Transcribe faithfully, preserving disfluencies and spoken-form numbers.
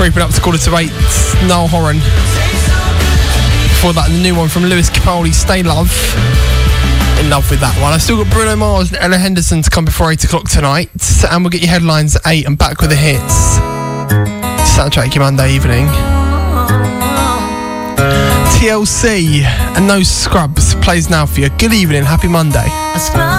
Creeping up to quarter to eight, Niall Horan. Before that, the new one from Lewis Capaldi, Stay Love. In love with that one. I've still got Bruno Mars and Ella Henderson to come before eight o'clock tonight, and we'll get your headlines at eight and back with the hits. Soundtrack your Monday evening. T L C and No Scrubs plays now for you. Good evening, happy Monday.